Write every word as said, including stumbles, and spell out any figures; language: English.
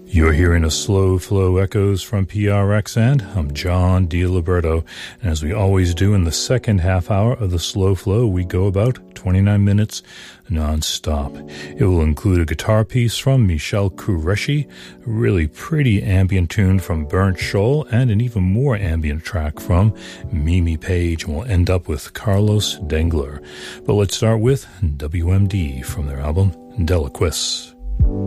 You're hearing a Slow Flow Echoes from P R X, and I'm John DiLiberto. And as we always do in the second half hour of the Slow Flow, we go about twenty-nine minutes non-stop. It will include a guitar piece from Michel Qureshi, a really pretty ambient tune from Burnt Shoal, and an even more ambient track from Mimi Page, and we'll end up with Carlos Dengler. But let's start with W M D from their album Deliquis.